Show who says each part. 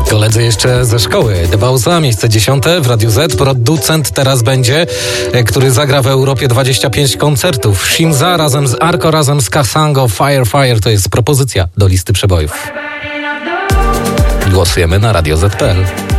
Speaker 1: Koledzy jeszcze ze szkoły. Debausa, miejsce 10 w Radiu Z. Producent teraz będzie, który zagra w Europie 25 koncertów. Shimza razem z Arko, razem z Kasango. Fire to jest propozycja do listy przebojów. Głosujemy na Radio Z.pl.